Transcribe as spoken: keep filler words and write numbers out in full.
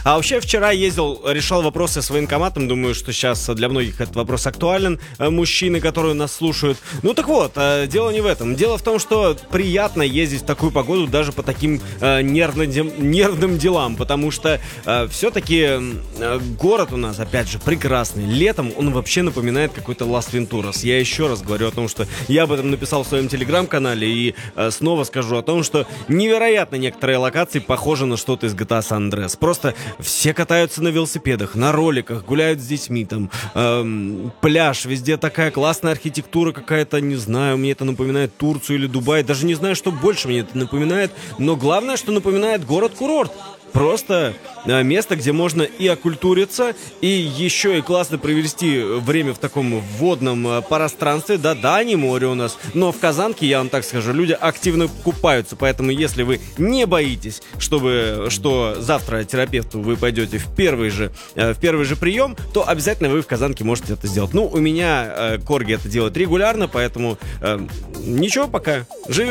А вообще вчера ездил, решал вопросы с военкоматом. Думаю, что сейчас для многих этот вопрос актуален. Мужчины, которые нас слушают. Ну так вот, дело не в этом. Дело в том, что приятно ездить в такую погоду даже по таким нервным, нервным делам. Потому что все-таки город у нас, опять же, прекрасный. Летом он вообще напоминает какой-то Лас Вентурас. Я еще раз говорю о том, что я об этом написал в своем телеграм-канале. И снова скажу о том, что невероятно некоторые локации похожи на что-то из джи ти эй San Andreas. Просто все катаются на велосипедах, на роликах, гуляют с детьми, там, эм, пляж, везде такая классная архитектура какая-то, не знаю, мне это напоминает Турцию или Дубай, даже не знаю, что больше мне это напоминает, но главное, что напоминает город-курорт. Просто э, место, где можно и окультуриться, и еще и классно провести время в таком водном э, пространстве. Да-да, не море у нас, но в Казанке, я вам так скажу, люди активно купаются. Поэтому, если вы не боитесь, чтобы, что завтра терапевту вы пойдете в первый же, э, в первый же прием, то обязательно вы в Казанке можете это сделать. Ну, у меня э, Корги это делает регулярно, поэтому э, ничего пока. Живем.